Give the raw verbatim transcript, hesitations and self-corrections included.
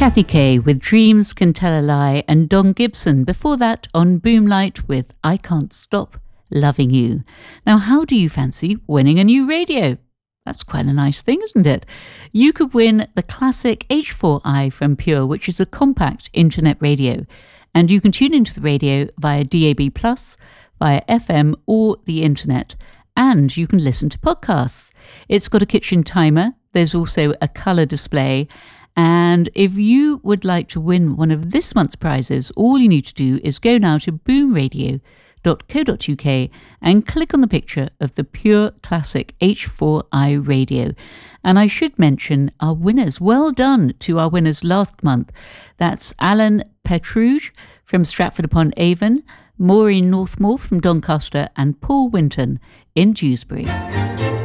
Kathy Kay with Dreams Can Tell a Lie, and Don Gibson before that on Boomlight with I Can't Stop Loving You. Now, how do you fancy winning a new radio? That's quite a nice thing, isn't it? You could win the classic H four i from Pure, which is a compact internet radio. And you can tune into the radio via D A B plus, via F M or the internet. And you can listen to podcasts. It's got a kitchen timer. There's also a colour display. And if you would like to win one of this month's prizes, all you need to do is go now to boom radio dot co dot uk and click on the picture of the Pure Classic H four i radio. And I should mention our winners. Well done to our winners last month. That's Alan Petruge from Stratford-upon-Avon, Maureen Northmore from Doncaster, and Paul Winton in Dewsbury.